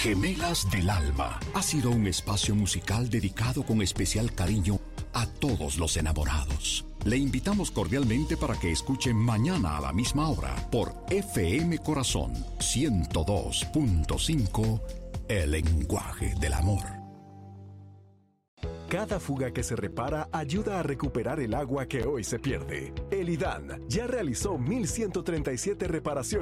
Gemelas del Alma ha sido un espacio musical dedicado con especial cariño a todos los enamorados. Le invitamos cordialmente para que escuche mañana a la misma hora por FM Corazón 102.5, el lenguaje del amor. Cada fuga que se repara ayuda a recuperar el agua que hoy se pierde. El IDAN ya realizó 1,137 reparaciones